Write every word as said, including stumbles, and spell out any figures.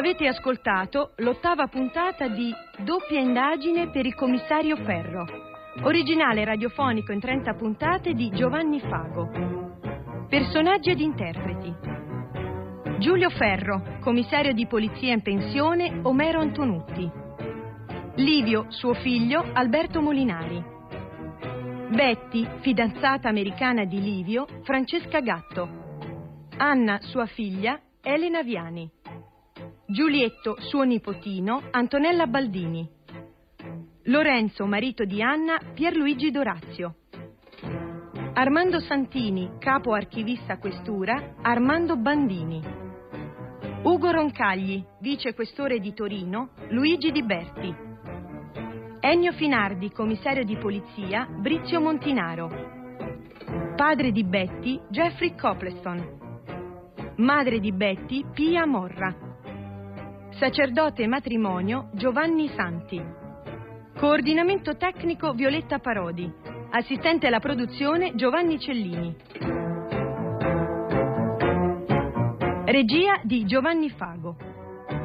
Avete ascoltato l'ottava puntata di Doppia indagine per il commissario Ferro, originale radiofonico in trenta puntate di Giovanni Fago. Personaggi ed interpreti: Giulio Ferro, commissario di polizia in pensione, Omero Antonutti. Livio, suo figlio, Alberto Molinari. Betty, fidanzata americana di Livio, Francesca Gatto. Anna, sua figlia, Elena Viani. Giulietto, suo nipotino, Antonella Baldini. Lorenzo, marito di Anna, Pierluigi Dorazio. Armando Santini, capo archivista questura, Armando Bandini. Ugo Roncagli, vice questore di Torino, Luigi Di Berti. Ennio Finardi, commissario di polizia, Brizio Montinaro. Padre di Betty, Jeffrey Copleston. Madre di Betty, Pia Morra. Sacerdote matrimonio, Giovanni Santi. Coordinamento tecnico, Violetta Parodi. Assistente alla produzione, Giovanni Cellini. Regia di Giovanni Fago.